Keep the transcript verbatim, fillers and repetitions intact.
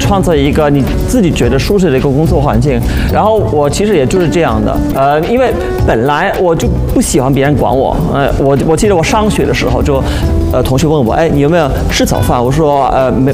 创造一个你自己觉得舒适的一个工作环境。然后我其实也就是这样的，呃，因为本来我就不喜欢别人管我，呃，我我记得我上学的时候就，呃，同学问我，哎，你有没有吃早饭？我说，呃，没